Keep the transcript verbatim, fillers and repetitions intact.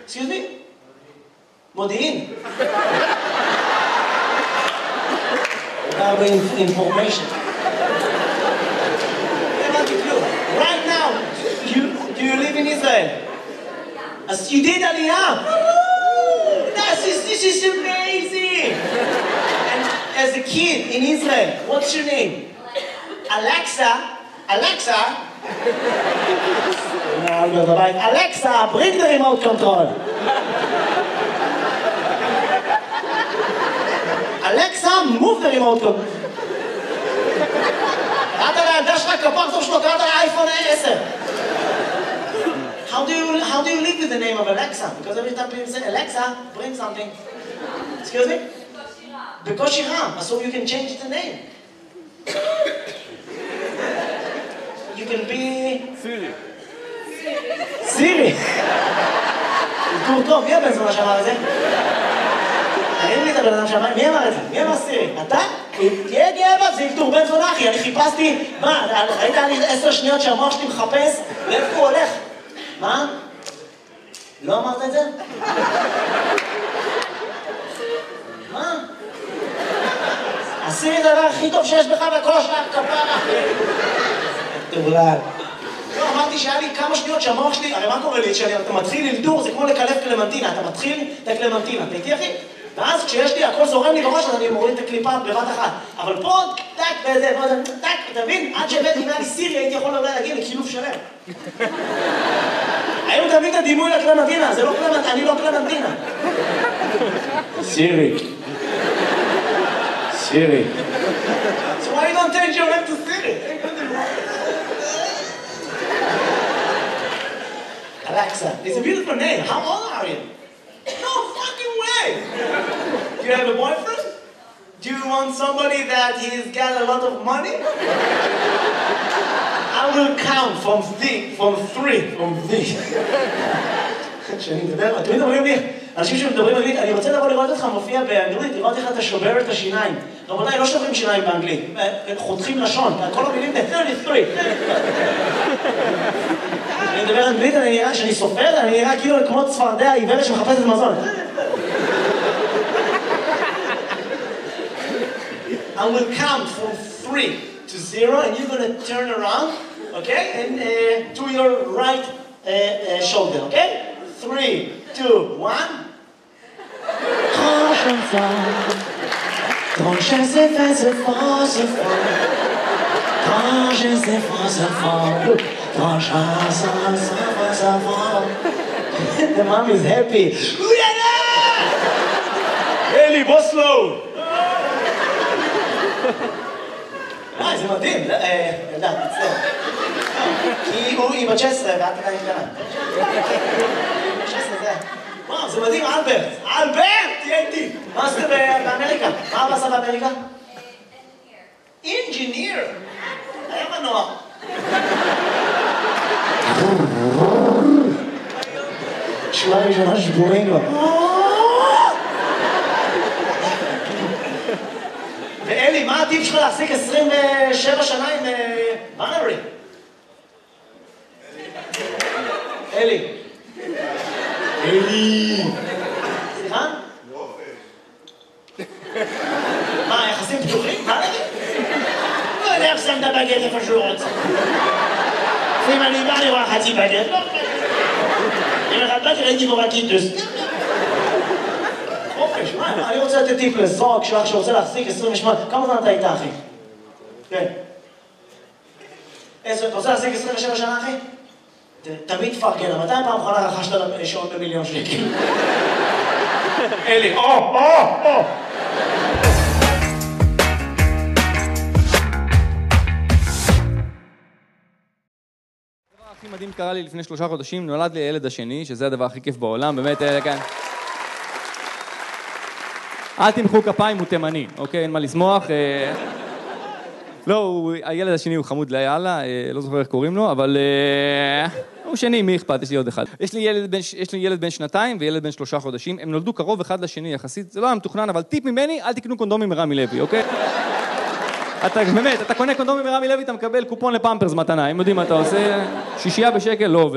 Excuse me? מודיעין. About information. Right now, you, do you live in Israel? As you did Aliyah. This is, this is amazing. And as a kid in Israel, what's your name? Alexa. Alexa. Alexa, bring the remote control. Alexa, move the remote control. קראת לילדה שלך כפרצוף שלו, קראת לאייפון עשר. How do you how do you live with the name of Alexa? Because every time people say Alexa, bring something. Excuse me? בקושי רם, so you can change the name. You can be Siri. Siri. טור טוב, מי הבן זונה שאמר את זה? תגיד לי את הבן אדם שאמר, מי אמר את זה? מי אמר סירי? אתה? תהיה גאה בה, זה ילתור בן זונה אחי, אני חיפשתי, מה, ראית לי עשר שניות שהמוח שלי מחפש? לאיפה הוא הולך? מה? לא אמרת את זה? מה? הסירי זה הדבר הכי טוב שיש בך בכל השאר כפרה. תאולד. לא, אמרתי שהיה לי כמה שניות שהמוח שלי, הרי מה קורה לי? כשאתה מתחיל ללדור, זה כמו לקלף קלמנטינה, אתה מתחיל את הקלמנטינה, אתה איתי אחי? ואז כשיש לי, הכל זורם לי בראש, אז אני מוריד את הקליפה בבת אחת. אבל פה, טק, וזה, וזה, טק, אתה מבין? עד שהבאתי לי סירי, הייתי יכול אולי להגיע לקילוף שלם. היום תמיד הדימוי לקלמנטינה, זה לא קלמנטינה, אני לא קלמנטינה. סירי. סירי. So why you don't change your name to Siri? Alexa, it's a beautiful name. How old are you? No fucking way! Do you have a boyfriend? Do you want somebody that he's got a lot of money? I will count from three, from three, from three. כשאני מדבר, תמיד אומרים לי, אנשים שמדברים אנגלית, אני רוצה לבוא לראות אותך מופיע באנגלית, לראות איך אתה שובר את השיניים. רבותיי, לא שוברים שיניים באנגלית, חותכים לשון, כל המילים זה שלושים ושלוש. אני מדבר אנגלית, אני נראה, כשאני סופר, אני נראה כאילו כמו צפרדע העיוורת שמחפשת מזון. I will count from three to zero, and you're gonna turn around, okay, and uh, to your right uh, uh, shoulder, okay? Three, two, one. Grand chanson, grand chanson, c'est fort, c'est fort. Grand chanson, c'est fort. Grand chanson, c'est fort. The mom is happy. אלי, בוסלו! אה, זה מדהים. ילדה, תצטער. כי היא בת תשע עשרה ואת עדיין קטנה. תשע עשרה זה... וואו, זה מדהים, אלברט. אלברט! תהיה איתי. מה עשית באמריקה? מה אבא עשה באמריקה? אינג'יניר. היה מנוע. שורה ראשונה שבורים לו. ואלי, מה הטיפ שלך להחזיק עשרים ושבע שנה עם בנרי? אלי. אלי. סליחה? מה, יחסים פתוחים? מה נגיד? לא יודע איך שם את הבגט איפה שהוא רוצה. אם אני בא לראה חצי בגט, לא חצי. אם אחד באתי ראיתי בו רק קיטוס. חופש, מה? אני רוצה לתת טיפ לזרוק, שאח שרוצה להחזיק עשרים ושמונה. כמה זמן אתה איתה, אחי? כן. אתה רוצה להחזיק עשרים ושבע שנה, אחי? תמיד תפרגן, מתי פעם אחרונה רכשת שעון במיליון שקל? אלי, או, או, או! הדבר הכי מדהים קרה לי לפני שלושה חודשים, נולד לי הילד השני, שזה הדבר הכי כיף בעולם, באמת, כאן. אל תמחאו כפיים, הוא תימני, אוקיי? אין מה לשמוח. לא, הילד השני הוא חמוד ליאללה, לא זוכר איך קוראים לו, אבל הוא שני, מי אכפת? יש לי עוד אחד. יש לי ילד בן, יש לי ילד בן שנתיים וילד בן שלושה חודשים, הם נולדו קרוב אחד לשני יחסית, זה לא היה מתוכנן, אבל טיפ ממני, אל תקנו קונדומים מרמי לוי, אוקיי? אתה, באמת, אתה קונה קונדומים מרמי לוי, אתה מקבל קופון לפמפרס מתנה, הם יודעים מה אתה עושה, שישייה בשקל, לא עובד.